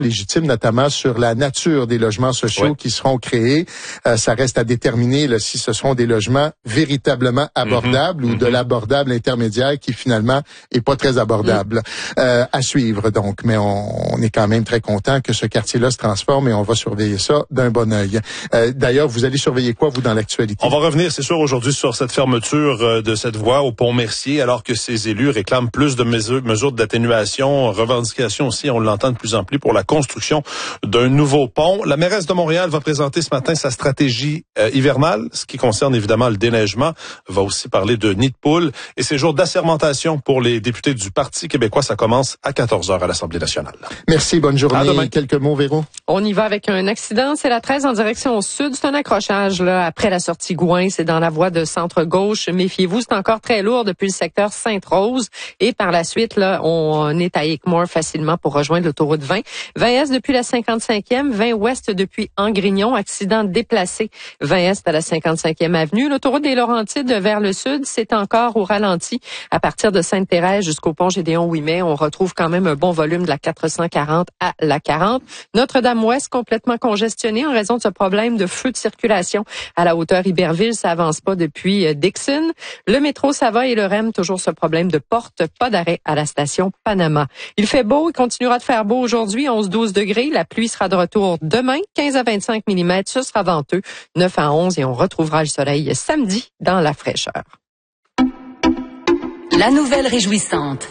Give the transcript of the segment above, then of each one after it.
légitime, notamment sur la nature des logements sociaux qui seront créés. Ça reste à déterminer là, si ce seront des logements véritablement abordables ou de l'abordable intermédiaire qui finalement est pas très abordable. À suivre donc, mais on est quand même très content que ce quartier-là se transforme et on va surveiller ça d'un bon œil. D'ailleurs, vous allez surveiller quoi, vous, dans l'actualité? On va revenir, c'est sûr, aujourd'hui sur cette fermeture de cette voie au pont Mercier, alors que ces élus réclament plus de mesures d'atténuation, revendications aussi, on l'entend de plus en plus, pour la construction d'un nouveau pont. La mairesse de Montréal va présenter ce matin sa stratégie hivernale, ce qui concerne évidemment le déneigement. Va aussi parler de nid de poule et ces jours d'assermentation pour les députés du Parti québécois. Ça commence à 14h à l'Assemblée nationale. Merci, bonne journée. À demain. Quelques mots, Véro? On y va avec un accident. C'est la 13 en direction sud. C'est un accrochage là après la sortie Gouin. C'est dans la voie de centre-gauche. Méfiez-vous, c'est encore très lourd depuis le secteur Sainte-Rose. Et par la suite, là, on est à Hickmore facilement pour rejoindre l'autoroute 20. 20 depuis la 55e, 20 ouest depuis Angrignon. Accident déplacé 20 est à la 55e avenue. L'autoroute des Laurentides vers le sud, c'est encore au ralenti à partir de Sainte-Thérèse jusqu'au pont Gédéon-Ouimet. On retrouve quand même un bon volume de la 440 à la 40. Notre-Dame-Ouest complètement congestionnée en raison de ce problème de feu de circulation à la hauteur Iberville. Ça avance pas depuis Dixon. Le métro, ça va, et le REM, toujours ce problème de porte. Pas d'arrêt à la station Panama. Il fait beau, il continuera de faire beau aujourd'hui, 11-12 degrés. La pluie sera de retour demain, 15 à 25 mm. Ce sera venteux, 9 à 11, et on retrouvera le soleil samedi dans la fraîcheur. La nouvelle réjouissante.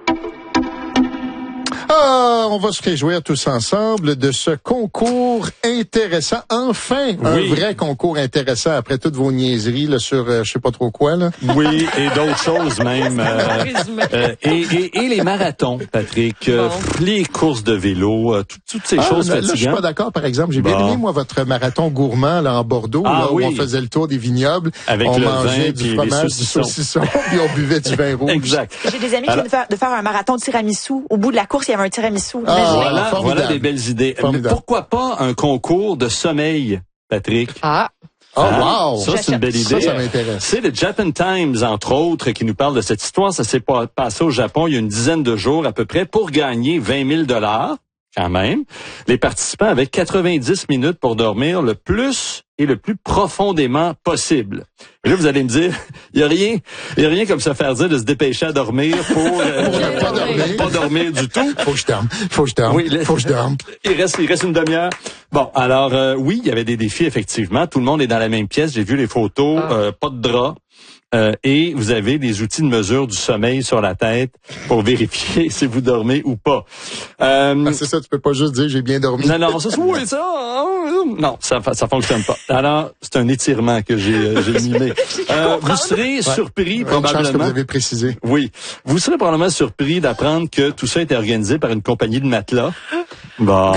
On va se réjouir tous ensemble de ce concours intéressant. Enfin, un vrai concours intéressant après toutes vos niaiseries là, sur je sais pas trop quoi. Là. Oui, et d'autres choses même. Et les marathons, Patrick. Les courses de vélo, toutes ces choses fatigantes. Là, je suis pas d'accord, par exemple. J'ai bien aimé, moi, votre marathon gourmand là en Bordeaux, où on faisait le tour des vignobles. Avec on le mangeait vin, du fromage, du saucisson, puis on buvait du vin rouge. Exact. J'ai des amis qui viennent de faire un marathon de tiramisu. Au bout de la course, il y avait un tiramisu. Voilà des belles idées. Mais pourquoi pas un concours de sommeil, Patrick? Wow! Ça, c'est une belle idée. Ça m'intéresse. C'est le Japan Times, entre autres, qui nous parle de cette histoire. Ça s'est passé au Japon il y a une dizaine de jours à peu près pour gagner 20 000 $ quand même. Les participants avaient 90 minutes pour dormir le plus et le plus profondément possible. Et là, vous allez me dire, il y a rien comme se faire dire de se dépêcher à dormir pour pas dormir du tout. Faut que je dorme. Oui, faut que je dorme. Il reste une demi-heure. Bon, alors oui, il y avait des défis effectivement. Tout le monde est dans la même pièce. J'ai vu les photos, pas de drap. Et vous avez des outils de mesure du sommeil sur la tête pour vérifier si vous dormez ou pas. C'est ça, tu peux pas juste dire j'ai bien dormi. Non, ça fonctionne pas. Alors, c'est un étirement que j'ai mimé. Vous serez surpris probablement. Chance que vous avez précisé. Oui, vous serez probablement surpris d'apprendre que tout ça a été organisé par une compagnie de matelas. Bon.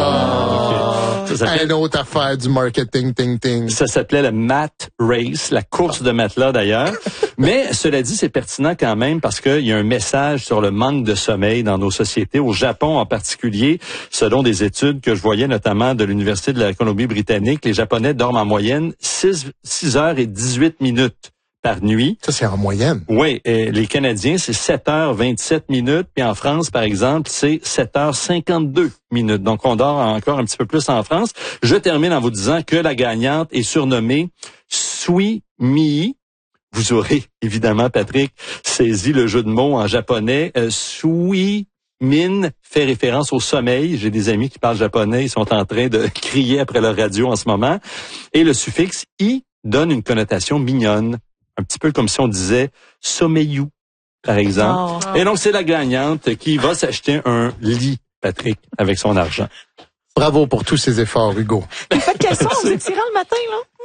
Une autre affaire du marketing, ting. Ça s'appelait le Mat Race, la course de matelas d'ailleurs. Mais cela dit, c'est pertinent quand même parce qu'il y a un message sur le manque de sommeil dans nos sociétés, au Japon en particulier. Selon des études que je voyais notamment de l'Université de la Colombie-Britannique, les Japonais dorment en moyenne 6 heures et 18 minutes par nuit. Ça, c'est en moyenne. Oui, et les Canadiens, c'est 7h27 minutes. Puis en France, par exemple, c'est 7h52 minutes. Donc, on dort encore un petit peu plus en France. Je termine en vous disant que la gagnante est surnommée Suimii. Vous aurez, évidemment, Patrick, saisi le jeu de mots en japonais. Suimin fait référence au sommeil. J'ai des amis qui parlent japonais. Ils sont en train de crier après leur radio en ce moment. Et le suffixe i donne une connotation mignonne. Un petit peu comme si on disait sommeillou, par exemple. Et donc, c'est la gagnante qui va s'acheter un lit, Patrick, avec son argent. Bravo pour tous ces efforts, Hugo. Faites quel son vous étirez le matin,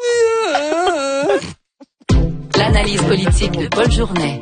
là? L'analyse politique de Paul Journet.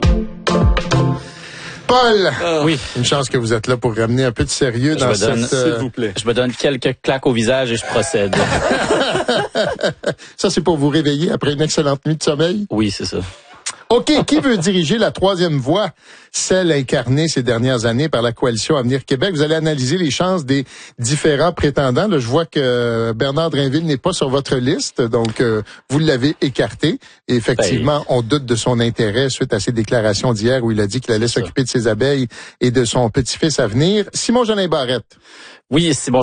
Paul! Oui. Une chance que vous êtes là pour ramener un peu de sérieux dans cette... S'il vous plaît. Je me donne quelques claques au visage et je procède. Ça, c'est pour vous réveiller après une excellente nuit de sommeil? Oui, c'est ça. OK, qui veut diriger la troisième voie, celle incarnée ces dernières années par la coalition Avenir Québec? Vous allez analyser les chances des différents prétendants. Là, je vois que Bernard Drinville n'est pas sur votre liste, donc vous l'avez écarté. Et effectivement, on doute de son intérêt suite à ses déclarations d'hier où il a dit qu'il allait s'occuper de ses abeilles et de son petit-fils à venir. Simon-Jolin Barrette. Oui, Simon